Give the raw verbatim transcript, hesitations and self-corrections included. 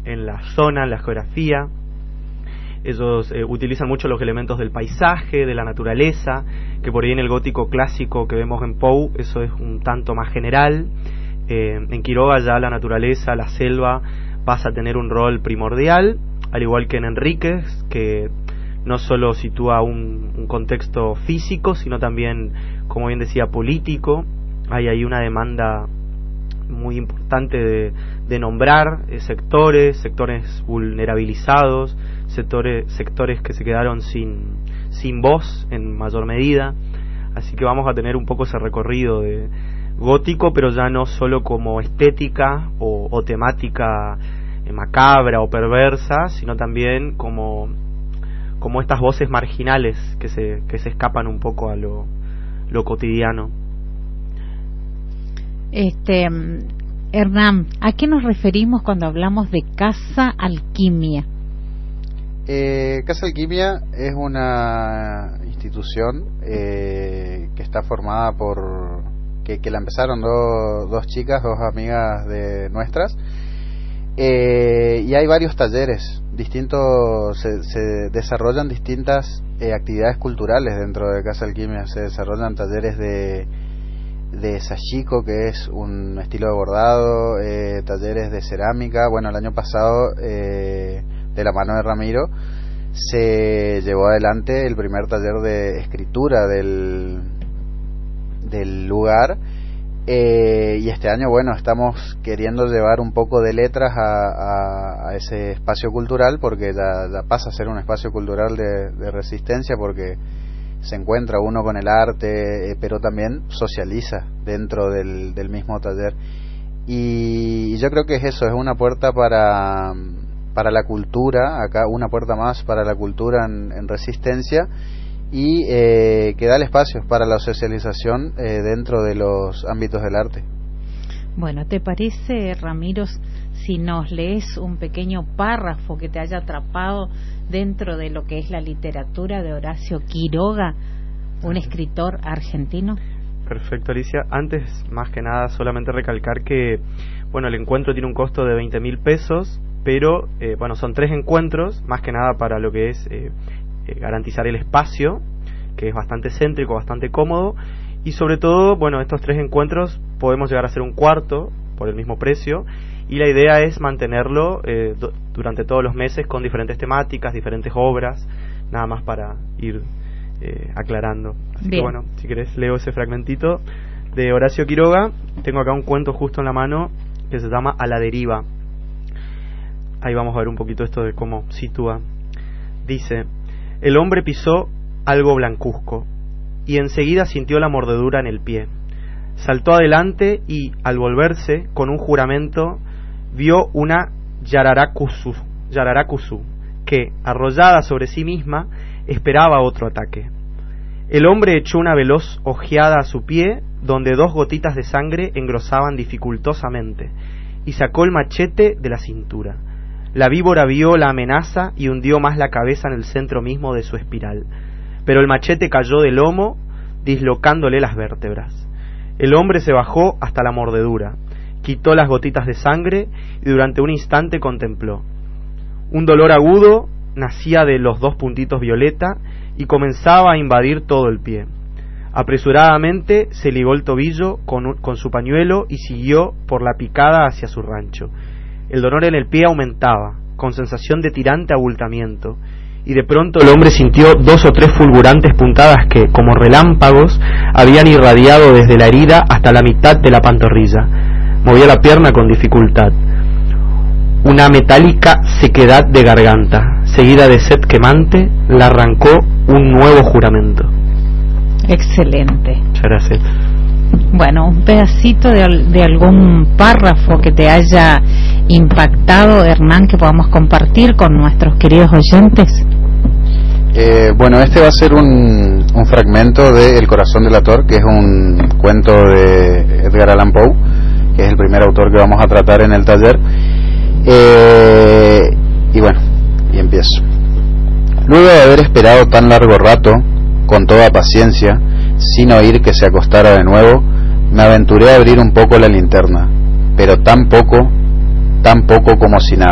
en la zona, en la geografía. Ellos eh, utilizan mucho los elementos del paisaje, de la naturaleza, que por ahí en el gótico clásico que vemos en Poe eso es un tanto más general. Eh, en Quiroga ya la naturaleza, la selva, pasa a tener un rol primordial, al igual que en Enríquez, que no solo sitúa un, un contexto físico, sino también, como bien decía, político. Hay ahí una demanda muy importante de, de nombrar eh, sectores, sectores vulnerabilizados, sectores, sectores que se quedaron sin, sin voz en mayor medida. Así que vamos a tener un poco ese recorrido de gótico, pero ya no solo como estética o, o temática eh, macabra o perversa, sino también como, como estas voces marginales que se, que se escapan un poco a lo, lo cotidiano. Este, Hernán, ¿a qué nos referimos cuando hablamos de Casa Alquimia? Eh, Casa Alquimia es una institución eh, que está formada por que, que la empezaron do, dos chicas, dos amigas de nuestras, eh, y hay varios talleres distintos, se, se desarrollan distintas eh, actividades culturales dentro de Casa Alquimia. Se desarrollan talleres de de sashiko, que es un estilo de bordado, eh, talleres de cerámica. Bueno, el año pasado, eh, de la mano de Ramiro, se llevó adelante el primer taller de escritura del, del lugar, eh, y este año, bueno, estamos queriendo llevar un poco de letras a, a, a ese espacio cultural, porque ya, ya pasa a ser un espacio cultural de, de resistencia, porque se encuentra uno con el arte, eh, pero también socializa dentro del, del mismo taller. Y, y yo creo que es eso, es una puerta para, para la cultura, acá una puerta más para la cultura en, en resistencia, y eh, que da el espacio para la socialización eh, dentro de los ámbitos del arte. Bueno, ¿te parece, Ramiro, si nos lees un pequeño párrafo que te haya atrapado dentro de lo que es la literatura de Horacio Quiroga, un escritor argentino? Perfecto, Alicia. Antes, más que nada, solamente recalcar que, bueno, el encuentro tiene un costo de veinte mil pesos, pero, eh, bueno, son tres encuentros, más que nada para lo que es eh, eh, garantizar el espacio, que es bastante céntrico, bastante cómodo, y sobre todo, bueno, estos tres encuentros podemos llegar a hacer un cuarto por el mismo precio, y la idea es mantenerlo eh, do, durante todos los meses con diferentes temáticas, diferentes obras, nada más para ir eh, aclarando. Así Bien. que bueno, si querés leo ese fragmentito de Horacio Quiroga. Tengo acá un cuento justo en la mano que se llama A la deriva. Ahí vamos a ver un poquito esto de cómo sitúa. Dice: el hombre pisó algo blancuzco y enseguida sintió la mordedura en el pie. Saltó adelante y, al volverse, con un juramento, vio una yararacuzu, yararacuzu que, arrollada sobre sí misma, esperaba otro ataque. El hombre echó una veloz ojeada a su pie, donde dos gotitas de sangre engrosaban dificultosamente, y sacó el machete de la cintura. La víbora vio la amenaza y hundió más la cabeza en el centro mismo de su espiral, pero el machete cayó del lomo, dislocándole las vértebras. El hombre se bajó hasta la mordedura, quitó las gotitas de sangre y durante un instante contempló. Un dolor agudo nacía de los dos puntitos violeta y comenzaba a invadir todo el pie. Apresuradamente se ligó el tobillo con, un, con su pañuelo y siguió por la picada hacia su rancho. El dolor en el pie aumentaba, con sensación de tirante abultamiento, y de pronto el hombre sintió dos o tres fulgurantes puntadas que, como relámpagos, habían irradiado desde la herida hasta la mitad de la pantorrilla. Movía la pierna con dificultad. Una metálica sequedad de garganta, seguida de sed quemante, la arrancó un nuevo juramento. Excelente. Muchas gracias. Bueno, un pedacito de, de algún párrafo que te haya impactado, Hernán, que podamos compartir con nuestros queridos oyentes. Eh, bueno, este va a ser un, un fragmento de El corazón del ator, que es un cuento de Edgar Allan Poe, que es el primer autor que vamos a tratar en el taller. Eh, y bueno, y empiezo. Luego de haber esperado tan largo rato, con toda paciencia, sin oír que se acostara de nuevo, me aventuré a abrir un poco la linterna, pero tan poco, tan poco como si nada.